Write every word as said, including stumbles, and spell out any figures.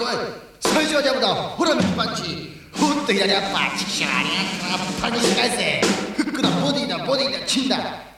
最初はジャブだ。ほら右パンチ。ふっと左アッパー。チキシャーにあったらパンチ返せ。フックだ、ボディだ、ボディだ、チンだ。